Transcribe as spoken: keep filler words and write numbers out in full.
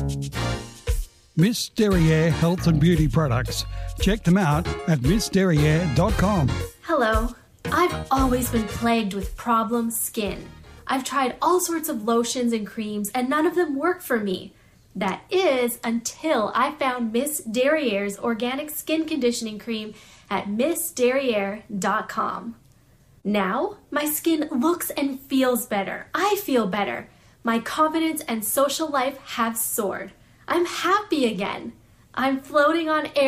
Miss Derriere Health and Beauty Products. Check them out at miss derriere dot com. Hello. I've always been plagued with problem skin. I've tried all sorts of lotions and creams and none of them work for me. That is until I found Miss Derriere's organic skin conditioning cream at miss derriere dot com. Now, my skin looks and feels better. I feel better. My confidence and social life have soared. I'm happy again. I'm floating on air.